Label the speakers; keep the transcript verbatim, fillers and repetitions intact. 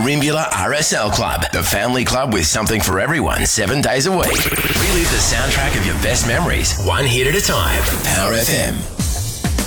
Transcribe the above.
Speaker 1: Rimbula R S L Club, the family club with something for everyone, seven days a week. Relive the soundtrack of your best memories, one hit at a time. Power F M.